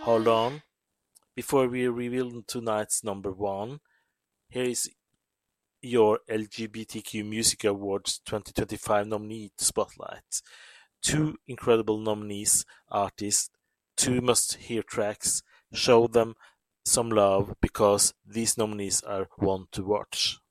Hold on. Before we reveal tonight's number one, here is your LGBTQ Music Awards 2025 nominee spotlight. Two incredible nominees artists, two must-hear tracks. Show them some love because these nominees are one to watch.